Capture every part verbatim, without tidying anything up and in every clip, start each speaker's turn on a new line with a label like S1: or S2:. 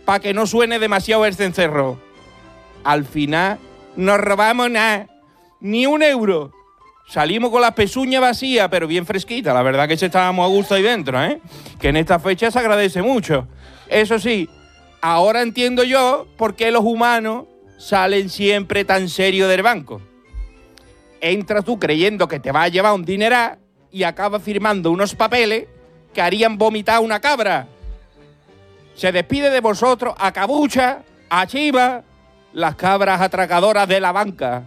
S1: para que no suene demasiado el cencerro. Al final no robamos nada, ni un euro. Salimos con las pezuñas vacías, pero bien fresquitas. La verdad que se estábamos a gusto ahí dentro, ¿eh? Que en esta fecha se agradece mucho. Eso sí, ahora entiendo yo por qué los humanos salen siempre tan serios del banco. Entras tú creyendo que te va a llevar un dineral y acabas firmando unos papeles que harían vomitar una cabra. Se despide de vosotros a Cabucha, a Chiva, las cabras atracadoras de la banca,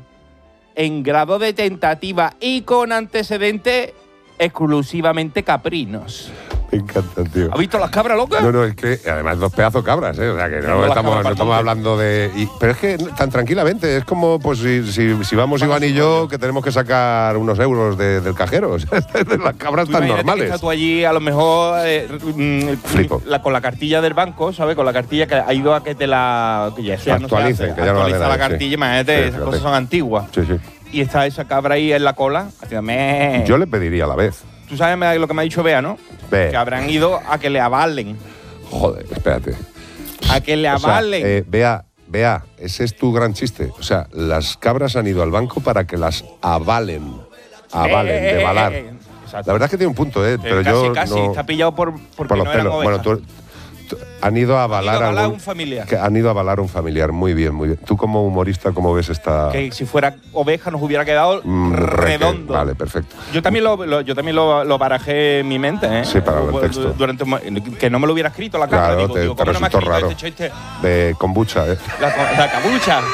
S1: en grado de tentativa y con antecedentes exclusivamente caprinos.
S2: Me encanta, tío.
S1: ¿Has visto las cabras locas?
S2: No, no, es que además dos pedazos cabras, ¿eh? O sea, que no, no estamos, no estamos hablando de... Y, pero es que tan tranquilamente, es como pues si, si, si vamos Iván y yo, que tenemos que sacar unos euros de, del cajero. O sea, las cabras tan normales.
S1: Que estás tú allí, a lo mejor, eh, Flipo. La, con la cartilla del banco, ¿sabes? Con la cartilla que ha ido a que te la... Que ya sea,
S2: actualicen,
S1: no se hace,
S2: que ya no
S1: actualiza
S2: la,
S1: la cartilla, sí. Imagínate, sí, esas cosas son antiguas.
S2: Sí, sí.
S1: Y está esa cabra ahí en la cola, haciéndome...
S2: Yo le pediría a la vez.
S1: Tú sabes lo que me ha dicho Bea, ¿no?
S2: Ve.
S1: Que habrán ido a que le avalen.
S2: Joder, espérate.
S1: A que le avalen.
S2: O sea, eh, Bea, Bea, ese es tu gran chiste. O sea, las cabras han ido al banco para que las avalen. Avalen,
S1: eh,
S2: de valar.
S1: Eh, eh,
S2: la verdad es que tiene un punto, ¿eh? Pero
S1: casi,
S2: yo
S1: casi,
S2: no,
S1: está pillado por,
S2: por los
S1: no
S2: pelos. Bueno, tú, tú, han ido a avalar,
S1: han ido a avalar
S2: algún,
S1: un familiar.
S2: Que han ido a avalar un familiar. Muy bien, muy bien. Tú como humorista, ¿cómo ves esta...?
S1: Que si fuera oveja nos hubiera quedado mm, redondo.
S2: Vale, perfecto.
S1: Yo también lo, lo, yo también lo, lo barajé en mi mente, ¿eh?
S2: Sí, para el texto.
S1: Durante, que no me lo hubiera escrito la cámara.
S2: Claro,
S1: digo,
S2: te,
S1: digo,
S2: te
S1: ¿cómo no me ha escrito
S2: raro.
S1: este chiste?
S2: De kombucha, ¿eh?
S1: La, la cabucha.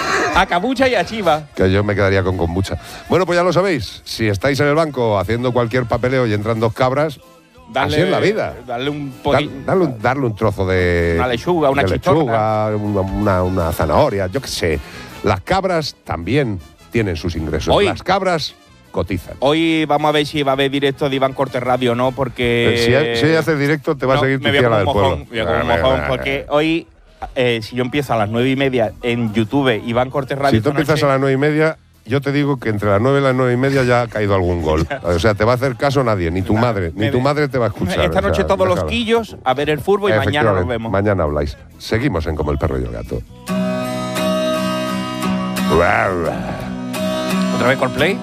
S1: A cabucha y a chiva.
S2: Que yo me quedaría con kombucha. Bueno, pues ya lo sabéis. Si estáis en el banco haciendo cualquier papeleo y entran dos cabras...
S1: Darle,
S2: así es la vida.
S1: Darle un poquito.
S2: Dar, darle, un, darle un trozo de.
S1: Una lechuga, una
S2: lechuga, una, una, una zanahoria, yo qué sé. Las cabras también tienen sus ingresos.
S1: Hoy,
S2: Las cabras cotizan.
S1: Hoy vamos a ver si va a haber directo de Iván Cortés Radio o no, porque.
S2: Si, si haces directo, te va no, a seguir tu tía la del pueblo.
S1: Me voy a comer un mojón, porque hoy, eh, si yo empiezo a las nueve y media en YouTube, Iván Cortés Radio.
S2: Si tú empiezas noche, a las nueve y media. Yo te digo que entre las nueve y las nueve y media ya ha caído algún gol. O sea, te va a hacer caso nadie, ni tu Nada, madre, ni tu madre te va a escuchar.
S1: Esta noche
S2: o sea,
S1: todos
S2: déjalo.
S1: los quillos a ver el fútbol y mañana nos vemos.
S2: Mañana habláis. Seguimos en Como el perro y el gato.
S1: ¿Otra vez Coldplay?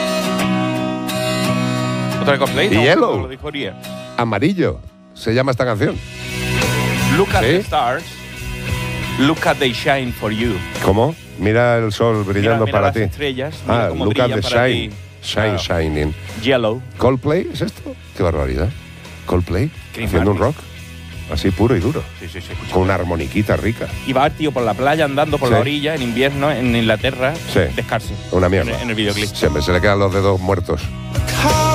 S1: ¿Otra vez Coldplay?
S2: Y
S1: no,
S2: Yellow.
S1: No lo dijo Ría.
S2: Amarillo. Se llama esta canción.
S1: Look at
S2: ¿Sí?
S1: the stars. Look at they shine for you.
S2: ¿Cómo? Mira el sol brillando
S1: mira, mira
S2: para
S1: las
S2: ti.
S1: Estrellas, mira
S2: ah,
S1: cómo
S2: look at the
S1: para
S2: shine.
S1: ti.
S2: Shine,
S1: ah.
S2: shining.
S1: Yellow.
S2: ¿Coldplay es esto? Qué barbaridad. ¿Coldplay?
S1: Chris
S2: Haciendo
S1: Martin.
S2: un rock. Así puro y duro.
S1: Sí, sí, sí.
S2: Con una armoniquita rica.
S1: Y va el tío por la playa andando por
S2: sí.
S1: la orilla en invierno en Inglaterra.
S2: Sí.
S1: Descalzo.
S2: Una mierda.
S1: En, en el videoclip.
S2: Siempre se le quedan los dedos muertos.